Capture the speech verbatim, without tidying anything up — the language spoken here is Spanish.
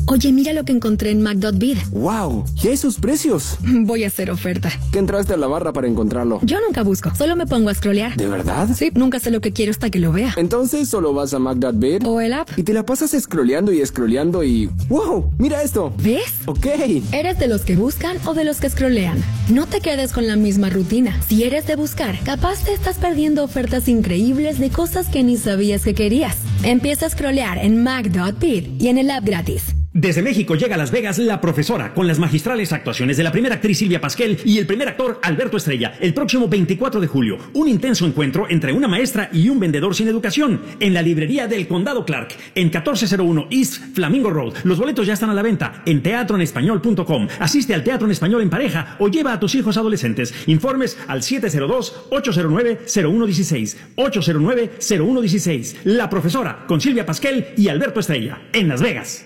Oye, mira lo que encontré en Mac punto bid. ¡Wow! ¿Y esos precios? Voy a hacer oferta. ¿Qué entraste a la barra para encontrarlo? Yo nunca busco, solo me pongo a scrollear. ¿De verdad? Sí, nunca sé lo que quiero hasta que lo vea. Entonces solo vas a Mac punto bid ¿O el app? y te la pasas scrolleando y scrolleando y... ¡Wow! ¡Mira esto! ¿Ves? Ok. ¿Eres de los que buscan o de los que scrollean? No te quedes con la misma rutina. Si eres de buscar, capaz te estás perdiendo ofertas increíbles de cosas que ni sabías que querías. Empieza a scrollear en Mac punto bid y en el app gratis. Desde México llega a Las Vegas La Profesora, con las magistrales actuaciones de la primera actriz Silvia Pasquel y el primer actor Alberto Estrella, el próximo veinticuatro de julio. Un intenso encuentro entre una maestra y un vendedor sin educación, en la librería del Condado Clark, en catorce cero uno East Flamingo Road. Los boletos ya están a la venta en teatro en español punto com. Asiste al Teatro en Español en pareja o lleva a tus hijos adolescentes. Informes al siete cero dos, ocho cero nueve, cero uno uno seis, ocho cero nueve, cero uno uno seis. La Profesora, con Silvia Pasquel y Alberto Estrella, en Las Vegas.